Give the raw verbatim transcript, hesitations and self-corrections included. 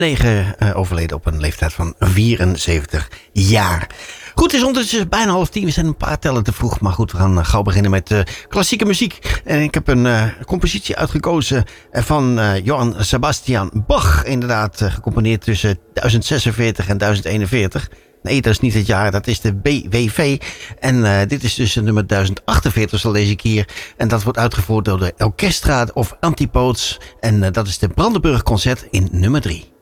negen uh, overleden op een leeftijd van vierenzeventig jaar. Goed, het is ondertussen bijna half tien. We zijn een paar tellen te vroeg. Maar goed, we gaan uh, gauw beginnen met uh, klassieke muziek. En ik heb een uh, compositie uitgekozen van uh, Johann Sebastian Bach. Inderdaad, uh, gecomponeerd tussen duizend zesenveertig en duizend eenenveertig. Nee, dat is niet het jaar, dat is de B W V. En uh, dit is dus nummer duizend achtenveertig, zo lees ik hier. En dat wordt uitgevoerd door de Orchestra of Antipodes. En uh, dat is de Brandenburg Concert in nummer drie.